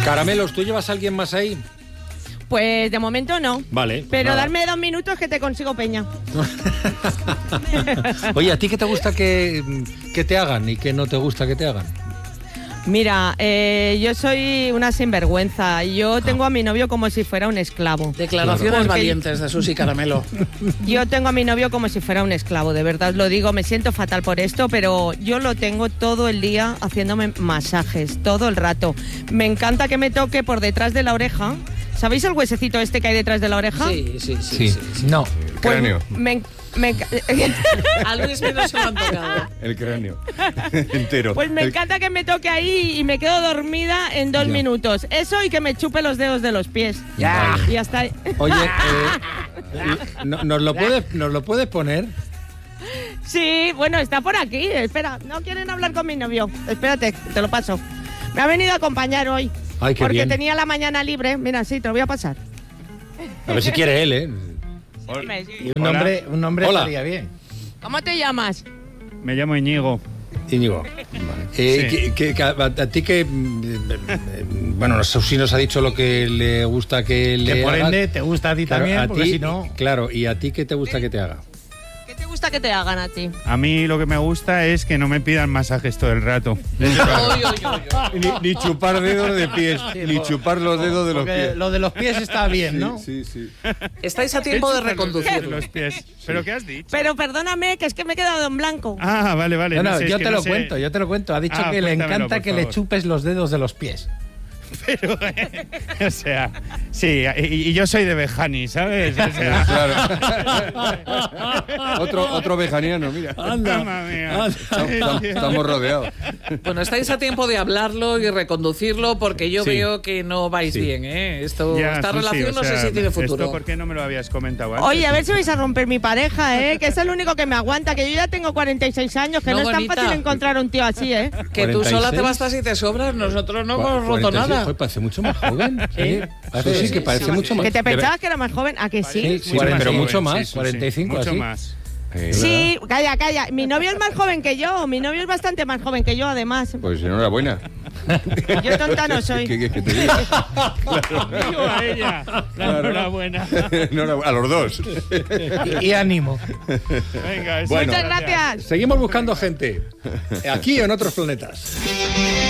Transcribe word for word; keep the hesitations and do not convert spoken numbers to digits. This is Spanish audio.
Caramelos, ¿tú llevas a alguien más ahí? Pues de momento no. Vale. Pero nada. darme dos minutos que te consigo peña. Oye, ¿a ti qué te gusta que, que te hagan y qué no te gusta que te hagan? Mira, eh, yo soy una sinvergüenza. Yo tengo a mi novio como si fuera un esclavo. Declaraciones Porque valientes de Susi Caramelo. Yo tengo a mi novio como si fuera un esclavo, de verdad os lo digo, me siento fatal por esto, pero yo lo tengo todo el día haciéndome masajes, todo el rato. Me encanta que me toque por detrás de la oreja. ¿Sabéis el huesecito este que hay detrás de la oreja? Sí, sí, sí. Sí. sí, sí. No. Pues Cráneo. me, me, A Luis menos se lo han tocado. El cráneo. Entero. pues me El- encanta que me toque ahí y me quedo dormida en dos Ya. minutos. Eso y que me chupe los dedos de los pies. Ya. Y ya está. Oye, eh, no- ¿nos, lo puedes, ¿nos lo puedes poner? Sí, bueno, está por aquí. Espera, no quieren hablar con mi novio. Espérate, te lo paso. Me ha venido a acompañar hoy. Ay, qué porque bien. tenía la mañana libre. Mira, sí, te lo voy a pasar. A ver si quiere él, ¿eh? Dime, sí. Y un nombre, un nombre Hola. estaría bien. ¿Cómo te llamas? Me llamo Íñigo. Íñigo. Eh, Sí. que, que- que a, a ti que... mm, eh, Bueno, no sé si nos ha dicho lo que le gusta que le Que por hagas. ende te gusta a ti Claro, también, a porque ti, si no... Claro, ¿y a ti qué te gusta que te haga? ¿Qué te gusta que te hagan a ti? A mí lo que me gusta es que no me pidan masajes todo el rato. Oy, oy, oy, oy. Ni, ni chupar dedos de pies, ni chupar los dedos de los Porque pies. lo de los pies está bien, ¿no? Sí, sí. Estáis a tiempo de reconducirlo. Los pies. ¿Pero qué has dicho? Pero perdóname, que es que me he quedado en blanco. Ah, vale, vale. No, no, sé, es yo que te no lo sé. cuento, yo te lo cuento. Ha dicho Ah, que le cuéntamelo, encanta por que le favor. chupes los dedos de los pies. Pero, o sea, sí, y, y yo soy de Bejani, ¿sabes? O sea, Claro. otro, otro vejaniano, mira. mamma mía. Estamos, estamos rodeados. Bueno, estáis a tiempo de hablarlo y reconducirlo porque yo Sí. veo que no vais Sí. bien, ¿eh? Esto, Ya, esta Susi, relación o no sé sea, si tiene futuro. ¿Esto por qué no me lo habías comentado antes? Oye, a ver si vais a romper mi pareja, ¿eh? Que es el único que me aguanta, que yo ya tengo cuarenta y seis años, que no, No, es tan bonita. fácil encontrar un tío así, ¿eh? Que tú cuarenta y sola te seis. bastas y te sobras, nosotros no hemos roto cuarenta y seis, nada. joder, parece mucho más joven. Sí, parece, Sí, sí, que sí, parece sí, mucho sí. más. Que te De ver- pensabas que era más joven, ¿a que sí? Sí, sí, Mucho pero joven, mucho más, sí, Susi, cuarenta y cinco, mucho así. más. Eh, Sí, calla, calla. Mi novio es más joven que yo. Mi novio es bastante más joven que yo, además. Pues enhorabuena. Yo tonta no ¿Qué soy. quieres que te diga? Digo a ella. La enhorabuena. Enhorabuena. A los dos. Y, y ánimo. Venga, eso, Bueno. Muchas gracias. Seguimos buscando gente. Aquí o en otros planetas.